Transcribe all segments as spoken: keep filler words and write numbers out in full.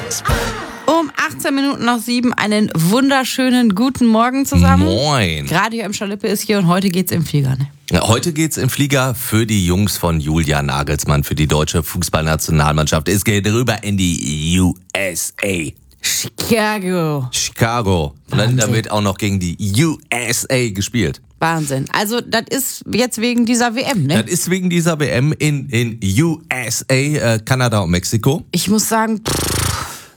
Um achtzehn Minuten nach sieben einen wunderschönen guten Morgen zusammen. Moin. Radio M. Schalippe ist hier und heute geht's im Flieger, ne? Ja, heute geht's im Flieger für die Jungs von Julian Nagelsmann, für die deutsche Fußballnationalmannschaft. Es geht rüber in die U S A. Chicago. Chicago. Und dann, da wird auch noch gegen die U S A gespielt. Wahnsinn. Also, das ist jetzt wegen dieser W M, ne? Das ist wegen dieser W M in, in U S A, äh, Kanada und Mexiko. Ich muss sagen, pff,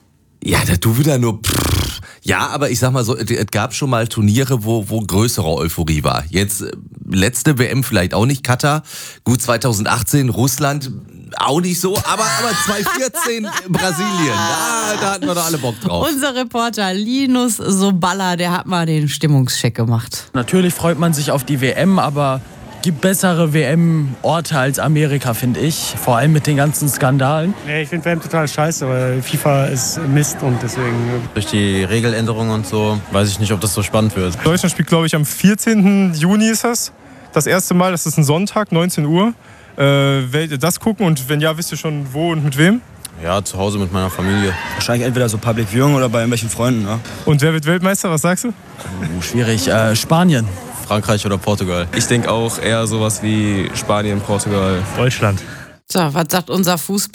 Ja, da du wieder nur pff. Ja, aber ich sag mal so, es gab schon mal Turniere, wo, wo größere Euphorie war. Jetzt äh, letzte W M vielleicht auch nicht, Katar. Gut, zwanzig achtzehn Russland auch nicht so, aber, aber zwanzig vierzehn Brasilien, da, da hatten wir doch alle Bock drauf. unser Reporter Linus Soballa, der hat mal den Stimmungscheck gemacht. Natürlich freut man sich auf die W M, aber gibt bessere W M-Orte als Amerika, finde ich. Vor allem mit den ganzen Skandalen. Nee, ich finde W M total scheiße, weil FIFA ist Mist und deswegen... Durch die Regeländerungen und so weiß ich nicht, ob das so spannend wird. Deutschland spielt, glaube ich, am vierzehnten Juni ist das. Das erste Mal, das ist ein Sonntag, neunzehn Uhr. Äh, werdet ihr das gucken und wenn ja, wisst ihr schon wo und mit wem? Ja, zu Hause mit meiner Familie. Wahrscheinlich entweder so Public Viewing oder bei irgendwelchen Freunden. Ja. Und wer wird Weltmeister, was sagst du? Oh, schwierig. Äh, Spanien. Frankreich oder Portugal. Ich denke auch eher sowas wie Spanien, Portugal. Deutschland. So, was sagt unser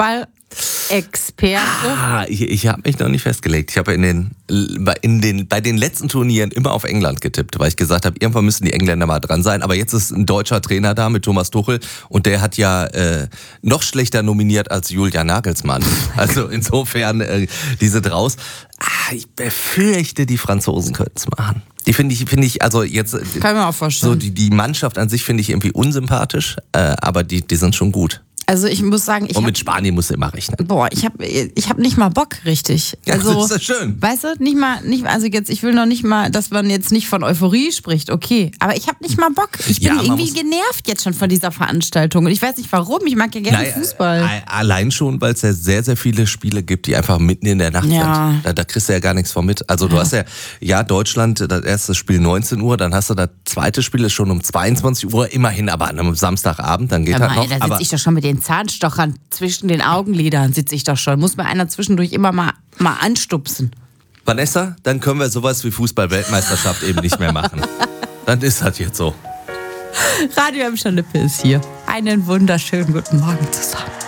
Fußball-Experte? Ah, ich, ich habe mich noch nicht festgelegt. Ich habe in den, in den, bei den letzten Turnieren immer auf England getippt, weil ich gesagt habe, irgendwann müssen die Engländer mal dran sein. Aber jetzt ist ein deutscher Trainer da mit Thomas Tuchel und der hat ja äh, noch schlechter nominiert als Julian Nagelsmann. Also insofern äh, diese draus. Ah, ich befürchte, die Franzosen könnten es machen. Die finde ich, finde ich, also jetzt. Kann man auch vorstellen. So die, die Mannschaft an sich finde ich irgendwie unsympathisch, äh, aber die, die sind schon gut. Also ich muss sagen, ich Und mit hab, Spanien musst du immer rechnen. boah, ich habe ich hab nicht mal Bock, richtig. Ja, Also, das ist ja schön. weißt du, nicht mal, nicht, also jetzt, ich will noch nicht mal, dass man jetzt nicht von Euphorie spricht, okay. Aber ich habe nicht mal Bock. Ich bin Ja, man irgendwie muss- genervt jetzt schon von dieser Veranstaltung. Und ich weiß nicht warum, ich mag ja gerne Naja, Fußball. a- Allein schon, weil es ja sehr, sehr viele Spiele gibt, die einfach mitten in der Nacht Ja. sind. Da, da kriegst du ja gar nichts von mit. Also du hast ja, ja, Deutschland, das erste Spiel neunzehn Uhr, dann hast du das zweite Spiel ist schon um zweiundzwanzig Uhr, immerhin aber an einem Samstagabend, dann geht Hör halt mal, noch. da Aber sitze ich doch schon mit den Zahnstochern zwischen den Augenlidern, sitze ich doch schon. Muss mir einer zwischendurch immer mal, mal anstupsen. Vanessa, dann können wir sowas wie Fußball-Weltmeisterschaft eben nicht mehr machen. Dann ist das jetzt so. Radio M. Schalippe ist hier. Einen wunderschönen guten Morgen zusammen.